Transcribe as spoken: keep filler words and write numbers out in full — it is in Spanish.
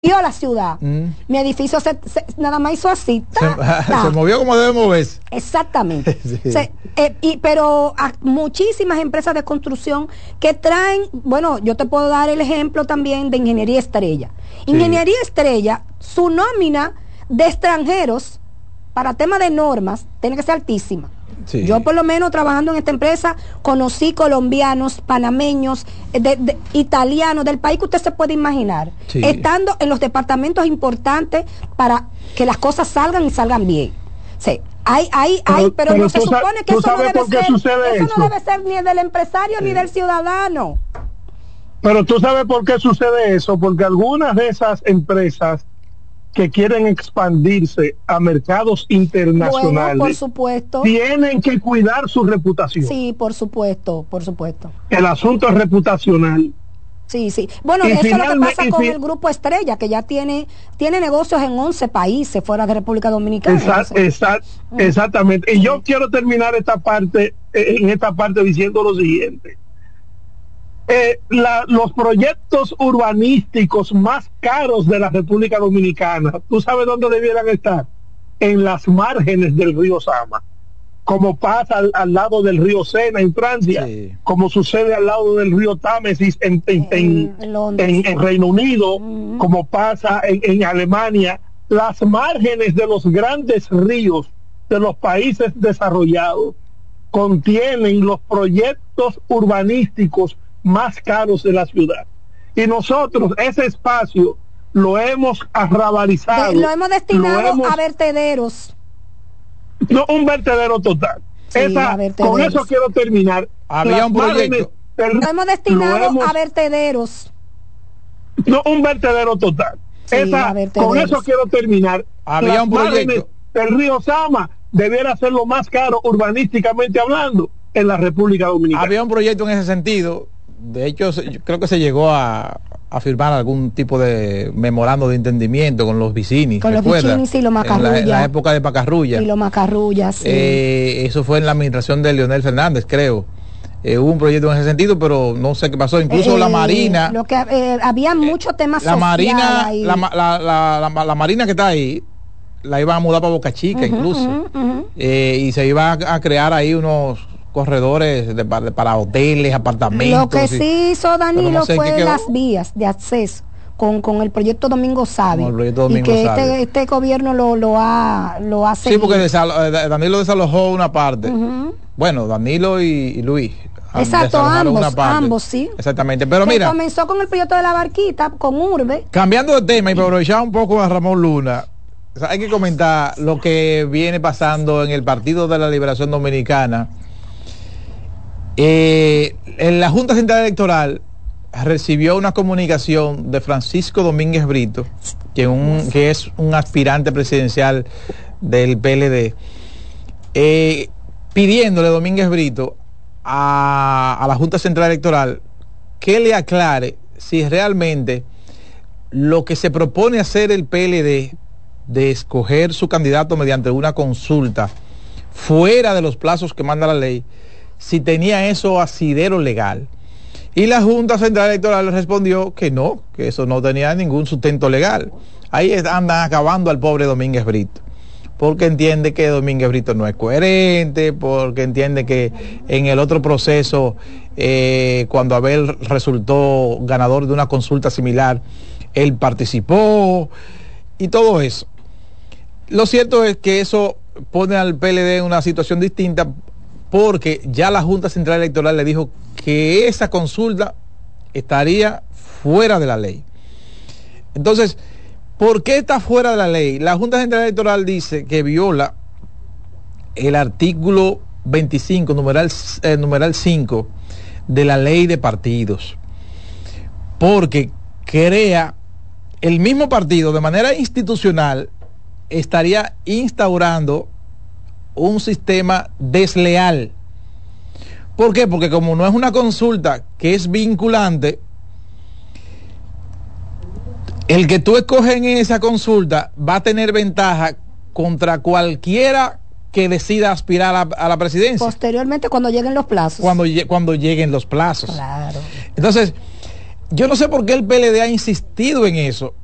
movió la ciudad. Mm. Mi edificio se, se, nada más hizo así. Ta, se, ta. se movió como debe moverse. Exactamente. Sí. Se, eh, y, pero a muchísimas empresas de construcción que traen, bueno, yo te puedo dar el ejemplo también de Ingeniería Estrella. Sí. Ingeniería Estrella, su nómina de extranjeros para temas de normas tiene que ser altísima. Sí. Yo por lo menos trabajando en esta empresa conocí colombianos, panameños, de, de, italianos, del país que usted se puede imaginar, sí. estando en los departamentos importantes para que las cosas salgan y salgan bien. Sí. Hay, hay, pero, hay, pero, pero no se supone que eso no debe ser, eso, eso no debe ser ni del empresario sí. ni del ciudadano. Pero tú sabes por qué sucede eso, porque algunas de esas empresas que quieren expandirse a mercados internacionales, bueno, por supuesto, tienen que cuidar su reputación. Sí, por supuesto, por supuesto. El asunto es reputacional. Sí, sí. Bueno, y eso es lo que pasa con el Grupo Estrella, que ya tiene tiene negocios en once países fuera de República Dominicana. Exact, exact, mm. Exactamente. Y sí. yo quiero terminar esta parte, en esta parte diciendo lo siguiente. Eh, la, los proyectos urbanísticos más caros de la República Dominicana, ¿tú sabes dónde debieran estar? En las márgenes del río Sama, como pasa al, al lado del río Sena en Francia, sí. como sucede al lado del río Támesis en, en, en, en, en, en Reino Unido, uh-huh. como pasa en, en Alemania. Las márgenes de los grandes ríos de los países desarrollados contienen los proyectos urbanísticos más caros de la ciudad, y nosotros ese espacio lo hemos arrabalizado, de, lo hemos destinado lo hemos, a vertederos, no un vertedero total. Sí, Esa, con eso quiero terminar. Había un proyecto, del, lo hemos destinado lo hemos, a vertederos, no un vertedero total. Sí, Esa, con eso quiero terminar. Había Las un proyecto del río Sama debiera ser lo más caro urbanísticamente hablando en la República Dominicana. Había un proyecto en ese sentido. De hecho, yo creo que se llegó a, a firmar algún tipo de memorando de entendimiento con los Vicinis. Con los Vicinis y los Macarrulla. En la, en la época de Macarrulla. Y los Macarrulla, sí. Eh, eso fue en la administración de Leonel Fernández, creo. Eh, hubo un proyecto en ese sentido, pero no sé qué pasó. Incluso eh, la Marina. Lo que eh, había muchos temas la Marina, ahí. La, la, la, la, la Marina que está ahí, la iban a mudar para Boca Chica, uh-huh, incluso. Uh-huh, uh-huh. Eh, y se iba a, a crear ahí unos corredores de, de, para hoteles, apartamentos. Lo que sí hizo Danilo no sé fue las vías de acceso con, con el proyecto Domingo Savi, proyecto Domingo y que Savi. Este, este gobierno lo, lo ha lo ha seguido. Sí, porque desalo, Danilo desalojó una parte. Uh-huh. Bueno, Danilo y, y Luis. Exacto, ambos, ambos, sí. Exactamente, pero que mira. Comenzó con el proyecto de la barquita, con Urbe. Cambiando de tema y para aprovechar un poco a Ramón Luna, o sea, hay que comentar lo que viene pasando en el Partido de la Liberación Dominicana. Eh, en la Junta Central Electoral recibió una comunicación de Francisco Domínguez Brito, que, un, que es un aspirante presidencial del P L D, eh, pidiéndole a Domínguez Brito a, a la Junta Central Electoral que le aclare si realmente lo que se propone hacer el P L D de escoger su candidato mediante una consulta fuera de los plazos que manda la ley, si tenía eso asidero legal. Y la Junta Central Electoral le respondió que no, que eso no tenía ningún sustento legal. Ahí andan acabando al pobre Domínguez Brito, porque entiende que Domínguez Brito no es coherente, porque entiende que en el otro proceso, eh, cuando Abel resultó ganador de una consulta similar, él participó, y todo eso. Lo cierto es que eso pone al P L D en una situación distinta, porque ya la Junta Central Electoral le dijo que esa consulta estaría fuera de la ley. Entonces, ¿por qué está fuera de la ley? La Junta Central Electoral dice que viola el artículo veinticinco, numeral, eh, numeral cinco de la ley de partidos, porque crea el mismo partido de manera institucional, estaría instaurando un sistema desleal. ¿Por qué? Porque como no es una consulta que es vinculante, el que tú escoges en esa consulta va a tener ventaja contra cualquiera que decida aspirar a, a la presidencia. Posteriormente, cuando lleguen los plazos. Cuando, cuando lleguen los plazos. Claro. Entonces, yo no sé por qué el P L D ha insistido en eso.